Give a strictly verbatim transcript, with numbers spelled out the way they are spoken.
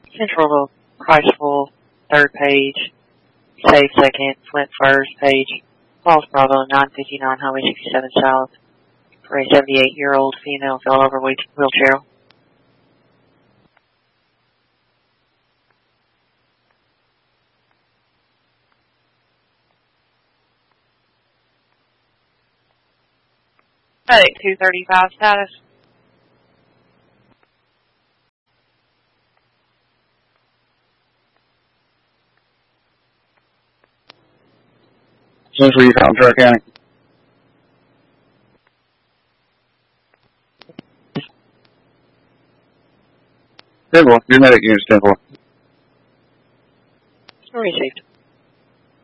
Central Christville, third page. Save second, Flint first page. Falls Bravo, nine fifty-nine Highway sixty-seven South. For a seventy-eight-year-old female fell over wheelchair. Hey, two thirty-five status. Central Utah, Ventura County. ten four, your medic unit's ten four. Received.